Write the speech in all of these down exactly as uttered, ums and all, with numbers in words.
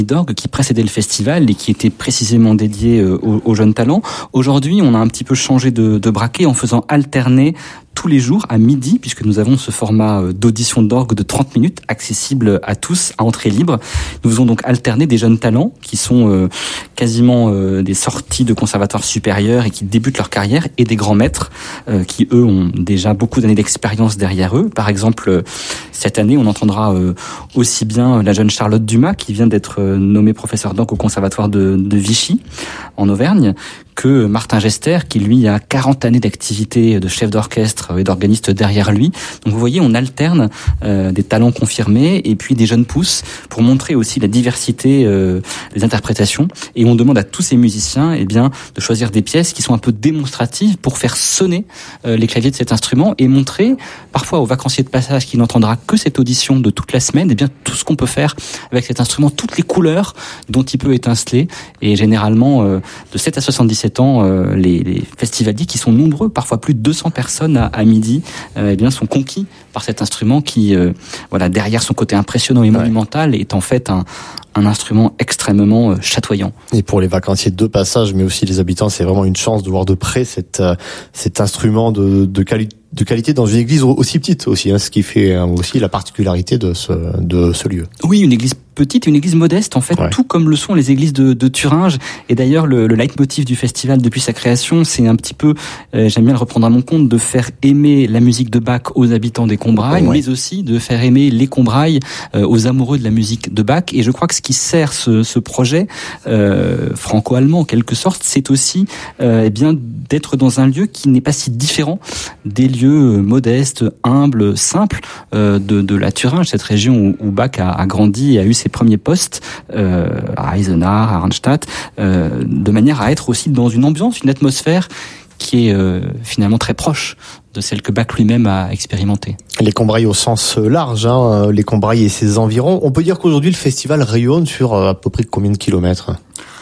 d'orgue qui précédait le festival et qui était précisément dédié aux, aux jeunes talents. Aujourd'hui, on a un petit peu changé de, de braquet en faisant alterner tous les jours à midi, puisque nous avons ce format d'audition d'orgue de trente minutes, accessible à tous, à entrée libre. Nous faisons donc alterner des jeunes talents qui sont euh, quasiment euh, des sorties de conservatoires supérieurs et qui débutent leur carrière, et des grands maîtres euh, qui, eux, ont déjà beaucoup d'années d'expérience derrière eux. Par exemple, euh, cette année, on entendra euh, aussi bien la jeune Charlotte Dumas, qui vient d'être euh, nommée professeure d'orgue au conservatoire de, de Vichy, en Auvergne, que Martin Gester, qui lui a quarante années d'activité de chef d'orchestre et d'organiste derrière lui. Donc vous voyez, on alterne euh, des talents confirmés et puis des jeunes pousses pour montrer aussi la diversité euh, des interprétations. Et on demande à tous ces musiciens, eh bien, de choisir des pièces qui sont un peu démonstratives pour faire sonner euh, les claviers de cet instrument et montrer, parfois au vacancier de passage qui n'entendra que cette audition de toute la semaine, eh bien, tout ce qu'on peut faire avec cet instrument, toutes les couleurs dont il peut étinceler. Et généralement, euh, de sept à soixante-dix-sept ans, euh, les, les festivaliers qui sont nombreux, parfois plus de deux cents personnes à, à midi, euh, eh bien, sont conquis par cet instrument qui, euh, voilà, derrière son côté impressionnant et ouais. monumental, est en fait un, un instrument extrêmement euh, chatoyant. Et pour les vacanciers de passage, mais aussi les habitants, c'est vraiment une chance de voir de près cet, euh, cet instrument de, de qualité. de qualité dans une église aussi petite aussi, hein, ce qui fait aussi la particularité de ce, de ce lieu. Oui, une église petite, une église modeste, en fait, ouais. tout comme le sont les églises de, de Thuringe. Et d'ailleurs, le, le leitmotiv du festival depuis sa création, c'est un petit peu, euh, j'aime bien le reprendre à mon compte, de faire aimer la musique de Bach aux habitants des Combrailles, ouais. mais aussi de faire aimer les Combrailles euh, aux amoureux de la musique de Bach. Et je crois que ce qui sert ce, ce projet euh, franco-allemand, en quelque sorte, c'est aussi euh, eh bien d'être dans un lieu qui n'est pas si différent des lieux modestes, humbles, simples euh, de, de la Thuringe, cette région où, où Bach a, a grandi et a eu ses premiers postes euh, à Eisenach, à Arnstadt, euh, de manière à être aussi dans une ambiance, une atmosphère qui est euh, finalement très proche de celle que Bach lui-même a expérimentée. Les Combrailles au sens large, hein, les Combrailles et ses environs. On peut dire qu'aujourd'hui le festival rayonne sur à peu près combien de kilomètres ?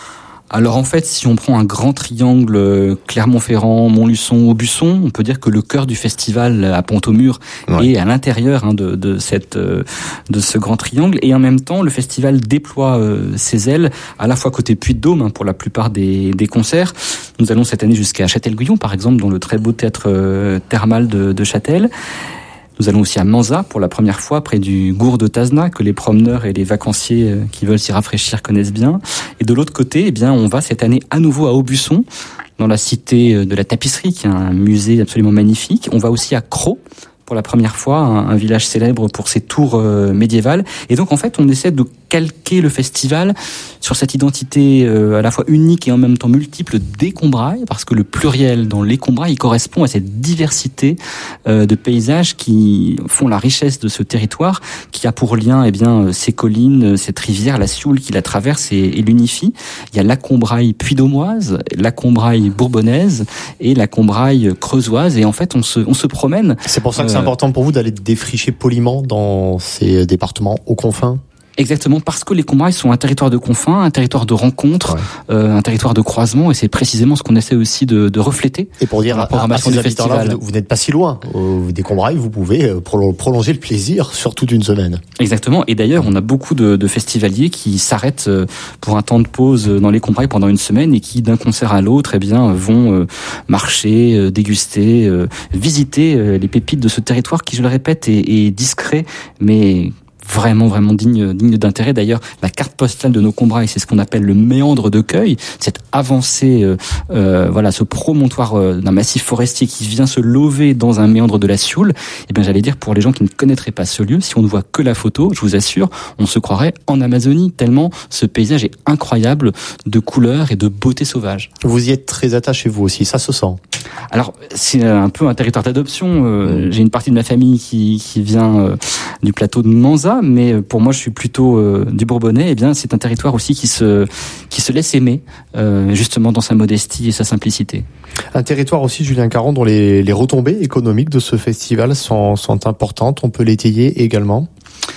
Alors en fait, si on prend un grand triangle Clermont-Ferrand, Montluçon, Aubusson, on peut dire que le cœur du festival à Pont-au-Mur ouais. est à l'intérieur hein, de, de cette de ce grand triangle. Et en même temps, le festival déploie euh, ses ailes à la fois côté Puy-de-Dôme hein, pour la plupart des, des concerts. Nous allons cette année jusqu'à Châtel-Guyon, par exemple, dans le très beau théâtre euh, thermal de, de Châtel. Nous allons aussi à Manza pour la première fois près du Gour de Tazna que les promeneurs et les vacanciers qui veulent s'y rafraîchir connaissent bien. Et de l'autre côté, eh bien, on va cette année à nouveau à Aubusson, dans la cité de la tapisserie, qui est un musée absolument magnifique. On va aussi à Crau pour la première fois, un, un village célèbre pour ses tours euh, médiévales. Et donc en fait, on essaie de calquer le festival sur cette identité euh, à la fois unique et en même temps multiple des Combrailles, parce que le pluriel dans les Combrailles correspond à cette diversité euh, de paysages qui font la richesse de ce territoire, qui a pour lien eh bien ces collines, cette rivière, la Sioule qui la traverse et, et l'unifie. Il y a la Combraille puy-de-dômoise, la Combraille bourbonnaise et la Combraille creusoise. Et en fait, on se, on se promène. C'est pour ça que euh, c'est important pour vous d'aller défricher poliment dans ces départements aux confins. Exactement, parce que les Combrailles sont un territoire de confins, un territoire de rencontres, ouais. euh, un territoire de croisement, et c'est précisément ce qu'on essaie aussi de, de refléter. Et pour dire la programmation à, à du festival, vous, vous n'êtes pas si loin euh, des Combrailles, vous pouvez prolonger le plaisir sur toute une semaine. Exactement, et d'ailleurs on a beaucoup de, de festivaliers qui s'arrêtent pour un temps de pause dans les Combrailles pendant une semaine et qui d'un concert à l'autre, eh bien vont marcher, déguster, visiter les pépites de ce territoire qui, je le répète, est, est discret, mais vraiment, vraiment digne, digne d'intérêt. D'ailleurs, la carte postale de nos Combrailles, c'est ce qu'on appelle le méandre de Cueil, cette avancée, euh, euh, voilà, ce promontoire euh, d'un massif forestier qui vient se lover dans un méandre de la Sioule. Et bien, j'allais dire, pour les gens qui ne connaîtraient pas ce lieu, si on ne voit que la photo, je vous assure, on se croirait en Amazonie, tellement ce paysage est incroyable de couleurs et de beauté sauvage. Vous y êtes très attaché, vous aussi, ça se sent. Alors, c'est un peu un territoire d'adoption. Euh, j'ai une partie de ma famille qui, qui vient euh, du plateau de Manza, mais pour moi, je suis plutôt euh, du Bourbonnais. Eh bien, c'est un territoire aussi qui se qui se laisse aimer, euh, justement dans sa modestie et sa simplicité. Un territoire aussi, Julien Caron, dont les, les retombées économiques de ce festival sont, sont importantes. On peut l'étayer également.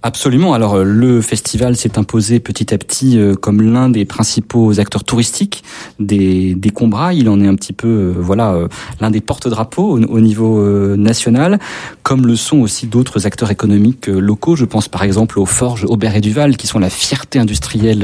Absolument. Alors le festival s'est imposé petit à petit euh, comme l'un des principaux acteurs touristiques des des Combrailles. Il en est un petit peu euh, voilà euh, l'un des porte-drapeaux au, au niveau euh, national, comme le sont aussi d'autres acteurs économiques euh, locaux. Je pense par exemple aux forges Aubert et Duval qui sont la fierté industrielle